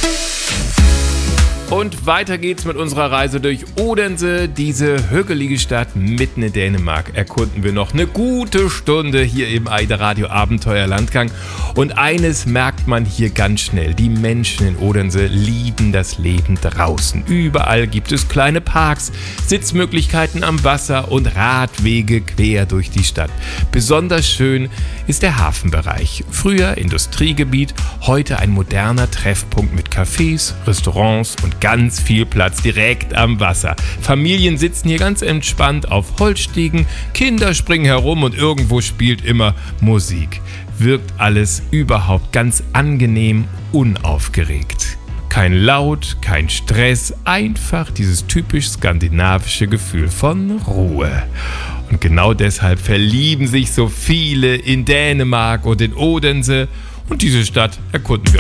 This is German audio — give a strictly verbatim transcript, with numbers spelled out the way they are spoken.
Und weiter geht's mit unserer Reise durch Odense, diese hügelige Stadt mitten in Dänemark. Erkunden wir noch eine gute Stunde hier im Eider Radio Abenteuer Landgang. Und eines merkt man hier ganz schnell: Die Menschen in Odense lieben das Leben draußen. Überall gibt es kleine Parks, Sitzmöglichkeiten am Wasser und Radwege quer durch die Stadt. Besonders schön ist der Hafenbereich. Früher Industriegebiet, heute ein moderner Treffpunkt mit Cafés, Restaurants und ganz viel Platz direkt am Wasser. Familien sitzen hier ganz entspannt auf Holzstiegen, Kinder springen herum und irgendwo spielt immer Musik. Wirkt alles überhaupt ganz angenehm, unaufgeregt. Kein Laut, kein Stress, einfach dieses typisch skandinavische Gefühl von Ruhe. Und genau deshalb verlieben sich so viele in Dänemark und in Odense. Und diese Stadt erkunden wir